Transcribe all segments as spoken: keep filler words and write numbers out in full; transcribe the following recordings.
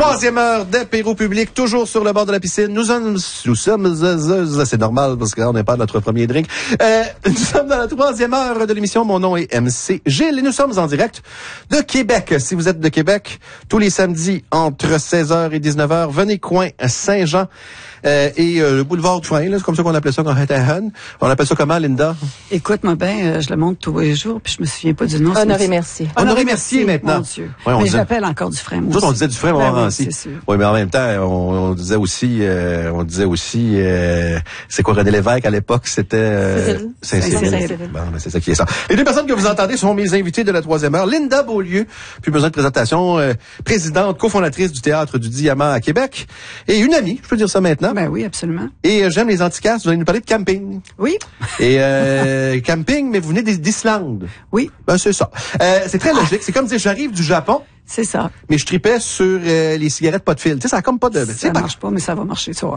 Troisième heure d'apéro public, toujours sur le bord de la piscine. Nous sommes, nous sommes, c'est normal parce qu'on n'est pas notre premier drink. Euh, nous sommes dans la troisième heure de l'émission. Mon nom est M C Gilles et nous sommes en direct de Québec. Si vous êtes de Québec, tous les samedis entre seize heures et dix-neuf heures, venez coin Saint-Jean. Euh, et euh, le boulevard du Foin, là, c'est comme ça qu'on appelait ça quand on était à Hun. On appelle ça comment, Linda? Écoute-moi bien, euh, je le montre tous les jours, puis je me souviens pas du nom. Honoré Mercier. Honoré Mercier, maintenant. Mon Dieu. Ouais, on mais disait... j'appelle encore du Dufresne. Nous autres, on disait Dufresne, ben Montmorency. Oui, c'est sûr. Oui, mais en même temps, on, on disait aussi, euh, on disait aussi, euh, c'est quoi René Lévesque à l'époque, c'était euh, Saint-Cyril. Bon, ben, c'est ça qui est ça. Les deux personnes que vous entendez sont mes invités de la troisième heure. Linda Beaulieu, plus besoin de présentation, euh, présidente, cofondatrice du Théâtre du Diamant à Québec, et une amie, je peux dire ça maintenant. Ben oui, absolument. Et euh, j'aime les antiquasses, vous allez nous parler de camping. Oui. Et euh, camping, mais vous venez d'Islande. Oui. Ben c'est ça. Euh, c'est très logique. C'est comme dire, j'arrive du Japon. C'est ça. Mais je tripais sur euh, les cigarettes pas de fil. Tu sais, ça a comme pas de... Ça pas... marche pas, mais ça va marcher, ça va.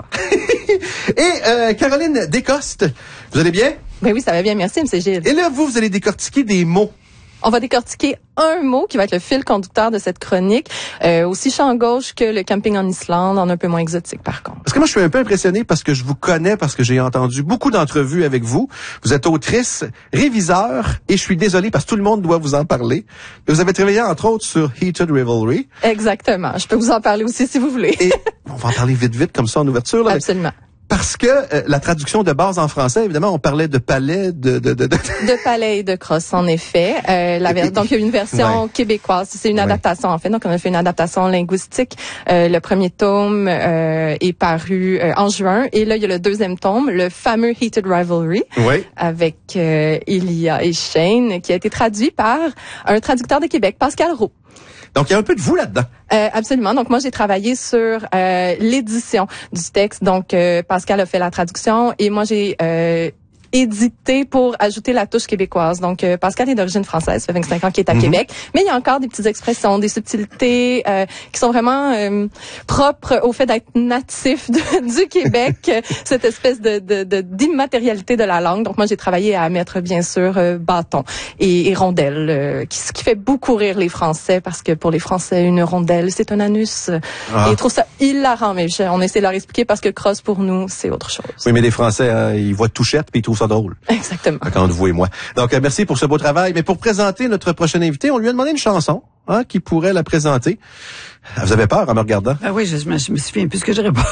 Et euh, Caroline Descostes, vous allez bien? Ben oui, ça va bien, merci, M. Gilles. Et là, vous, vous allez décortiquer des mots. On va décortiquer un mot qui va être le fil conducteur de cette chronique, euh, aussi champ gauche que le camping en Islande, en un peu moins exotique par contre. Parce que moi, je suis un peu impressionné parce que je vous connais, parce que j'ai entendu beaucoup d'entrevues avec vous. Vous êtes autrice, réviseur, et je suis désolé parce que tout le monde doit vous en parler. Vous avez travaillé, entre autres, sur Heated Revelry. Exactement. Je peux vous en parler aussi si vous voulez. Et on va en parler vite, vite, comme ça, en ouverture. Là, Absolument. Mais... Parce que euh, la traduction de base en français, évidemment, on parlait de palais, de... De, de, de... de palais et de crosse, en effet. Euh, la ver- donc, il y a une version ouais. québécoise. C'est une adaptation, ouais. en fait. Donc, on a fait une adaptation linguistique. Euh, le premier tome euh, est paru euh, en juin. Et là, il y a le deuxième tome, le fameux Heated Rivalry, ouais. avec euh, Ilia et Shane, qui a été traduit par un traducteur de Québec, Pascal Roux. Donc, il y a un peu de vous là-dedans. Euh, absolument. Donc, moi, j'ai travaillé sur euh, l'édition du texte. Donc, euh, Pascal a fait la traduction et moi, j'ai euh, édité pour ajouter la touche québécoise. Donc, euh, Pascal est d'origine française, ça fait vingt-cinq ans qu'il est à mm-hmm. Québec, mais il y a encore des petites expressions, des subtilités euh, qui sont vraiment euh, propres au fait d'être natif de, du Québec, cette espèce de, de, de d'immatérialité de la langue. Donc, moi, j'ai travaillé à mettre, bien sûr, euh, bâton et, et rondelle, euh, qui, ce qui fait beaucoup rire les Français, parce que pour les Français, une rondelle, c'est un anus. Ah. Et ils trouvent ça hilarant, mais je, on essaie de leur expliquer parce que crosse, pour nous, c'est autre chose. Oui, mais les Français, hein, ils voient touchette puis ils trouvent ça drôle. Exactement. Entre vous et moi. Donc, euh, merci pour ce beau travail. Mais pour présenter notre prochain invité, on lui a demandé une chanson hein, qui pourrait la présenter. Vous avez peur en me regardant? Ah oui, je, je, me, je me souviens plus ce que j'ai répondu.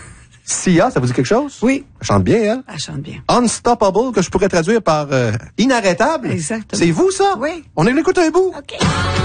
Sia, ça vous dit quelque chose? Oui. Elle chante bien, hein? Elle chante bien. Unstoppable, que je pourrais traduire par euh, inarrêtable. Exactement. C'est vous, ça? Oui. On écoute un bout. OK.